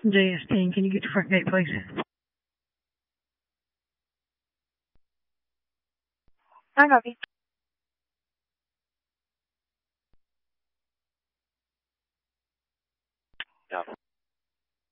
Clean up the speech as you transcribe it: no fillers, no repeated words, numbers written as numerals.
JS10, can you get to front gate, please? I copy.